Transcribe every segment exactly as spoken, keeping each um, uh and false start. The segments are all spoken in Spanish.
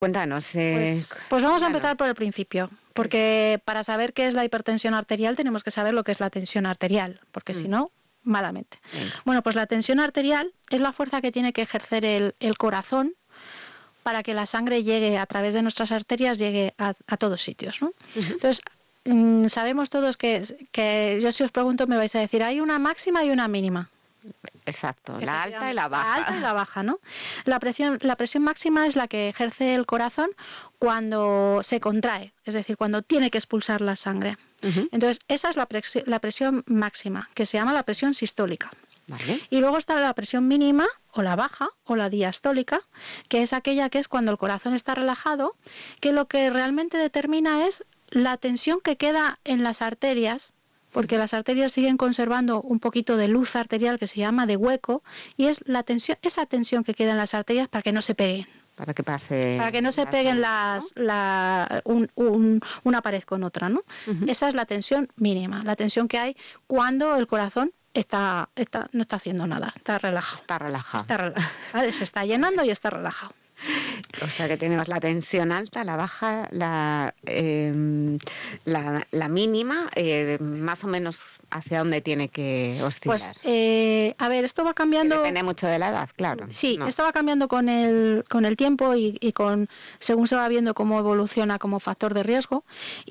Cuéntanos. Eh, pues, pues vamos claro. a empezar por el principio, porque para saber qué es la hipertensión arterial tenemos que saber lo que es la tensión arterial, porque mm. si no, malamente. Venga. Bueno, pues la tensión arterial es la fuerza que tiene que ejercer el, el corazón para que la sangre llegue a través de nuestras arterias, llegue a, a todos sitios, ¿no? Uh-huh. Entonces, mmm, sabemos todos que, que yo si os pregunto me vais a decir, hay una máxima y una mínima. Exacto, la alta y la baja. La alta y la baja, ¿no? La presión, la presión máxima es la que ejerce el corazón cuando se contrae, es decir, cuando tiene que expulsar la sangre. Uh-huh. Entonces, esa es la, presi- la presión máxima, que se llama la presión sistólica. Vale. Y luego está la presión mínima, o la baja, o la diastólica, que es aquella que es cuando el corazón está relajado, que lo que realmente determina es la tensión que queda en las arterias, porque las arterias siguen conservando un poquito de luz arterial que se llama de hueco, y es la tensión, esa tensión que queda en las arterias para que no se peguen. Para que pase. Para que no se peguen las, ¿no? la, un, un, una pared con otra, ¿no? Uh-huh. Esa es la tensión mínima, la tensión que hay cuando el corazón está, está no está haciendo nada, está relajado. Está relajado. Está relajado. ¿Vale? Se está llenando y está relajado. O sea que tenemos la tensión alta, la baja, la, eh, la, la mínima, eh, más o menos hacia dónde tiene que oscilar. Pues, eh, a ver, esto va cambiando. Que depende mucho de la edad, claro. Sí, no. esto va cambiando con el, con el tiempo y, y con según se va viendo cómo evoluciona como factor de riesgo.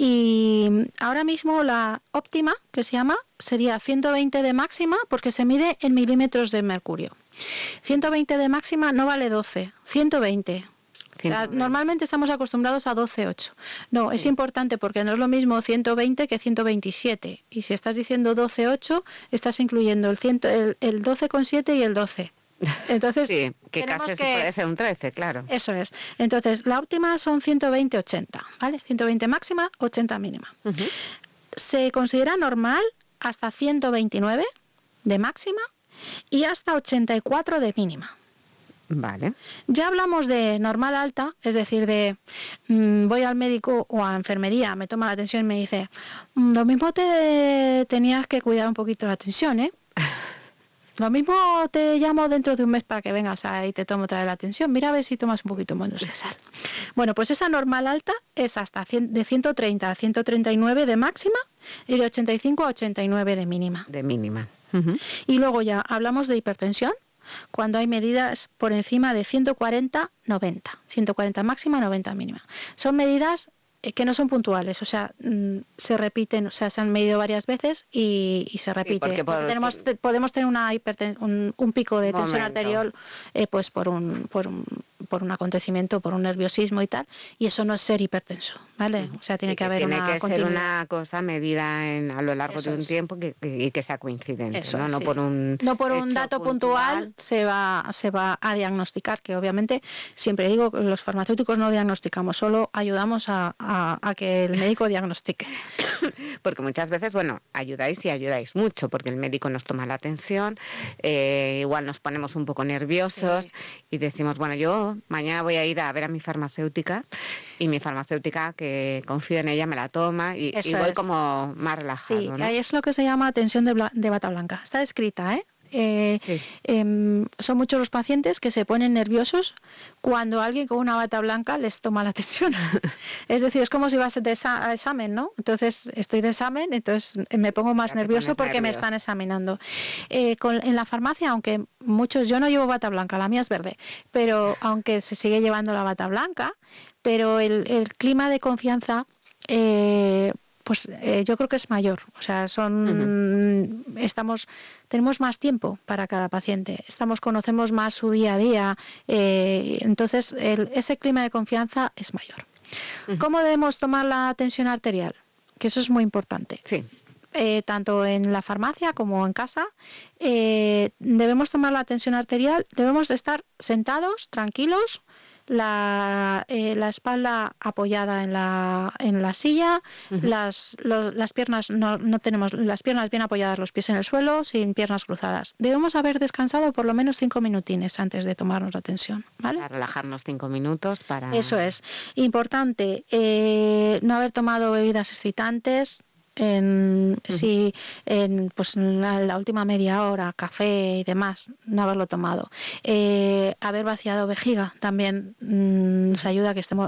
Y ahora mismo la óptima, que se llama, sería ciento veinte de máxima porque se mide en milímetros de mercurio. ciento veinte de máxima no vale doce, ciento veinte. O sea, normalmente estamos acostumbrados a doce coma ocho. No, sí. Es importante porque no es lo mismo ciento veinte que ciento veintisiete. Y si estás diciendo doce coma ocho, estás incluyendo el, cien, el, el doce coma siete y el doce. Entonces, sí, que casi que, puede ser un trece, claro. Eso es. Entonces, la óptima son ciento veinte ochenta, ¿vale? ciento veinte máxima, ochenta mínima. Uh-huh. Se considera normal hasta ciento veintinueve de máxima y hasta ochenta y cuatro de mínima. Vale. Ya hablamos de normal alta, es decir, de mmm, voy al médico o a enfermería, me toma la tensión y me dice, mmm, lo mismo te tenías que cuidar un poquito la tensión, ¿eh? Lo mismo te llamo dentro de un mes para que vengas y te tomo otra vez la tensión. Mira a ver si tomas un poquito menos de sal. Bueno, pues esa normal alta es hasta cien, de ciento treinta a ciento treinta y nueve de máxima y de ochenta y cinco a ochenta y nueve de mínima. De mínima. Uh-huh. Y luego ya hablamos de hipertensión, cuando hay medidas por encima de ciento cuarenta noventa. ciento cuarenta máxima, noventa mínima. Son medidas que no son puntuales, o sea, se repiten, o sea, se han medido varias veces y, y se repite. Sí, porque por, tenemos, podemos tener una hiperten, un, un pico de tensión momento. arterial eh, pues por un, por un por un acontecimiento, por un nerviosismo y tal, y eso no es ser hipertenso, ¿vale? O sea, tiene sí, que, que haber tiene una que ser una cosa medida en, a lo largo eso de un es. tiempo que, que, y que sea coincidente, eso ¿no? Es, no sí. por un no por un dato puntual, puntual se va se va a diagnosticar, que obviamente siempre digo que los farmacéuticos no diagnosticamos, solo ayudamos a, a, a que el médico diagnostique. Porque muchas veces, bueno, ayudáis y ayudáis mucho, porque el médico nos toma la atención, eh, igual nos ponemos un poco nerviosos sí. y decimos, bueno, yo mañana voy a ir a ver a mi farmacéutica y mi farmacéutica, que confío en ella, me la toma y, y voy es. como más relajado. Sí, ¿no? Ahí es lo que se llama tensión de, bla, de bata blanca. Está escrita, ¿eh? Eh, sí. eh, son muchos los pacientes que se ponen nerviosos cuando alguien con una bata blanca les toma la tensión. Es decir, es como si vas de esa, a examen, ¿no? Entonces estoy de examen, entonces me pongo más ya nervioso porque nervios. me están examinando. Eh, con, en la farmacia, aunque muchos, yo no llevo bata blanca, la mía es verde, pero aunque se sigue llevando la bata blanca, pero el, el clima de confianza eh, pues eh, yo creo que es mayor, o sea, son uh-huh. estamos tenemos más tiempo para cada paciente, estamos conocemos más su día a día, eh, entonces el, ese clima de confianza es mayor. Uh-huh. ¿Cómo debemos tomar la tensión arterial? Que eso es muy importante. Sí. Eh, tanto en la farmacia como en casa, eh, debemos tomar la tensión arterial, debemos estar sentados, tranquilos, la, eh, la espalda apoyada en la, en la silla, uh-huh. las, los, las piernas no, no tenemos las piernas bien apoyadas, los pies en el suelo, sin piernas cruzadas. Debemos haber descansado por lo menos cinco minutines antes de tomarnos la tensión, ¿vale? Para relajarnos cinco minutos para. Eso es importante. Eh, no haber tomado bebidas excitantes. En, uh-huh. Si en, pues, en la, la última media hora, café y demás, no haberlo tomado. Eh, haber vaciado vejiga también mmm, nos ayuda a que estemos,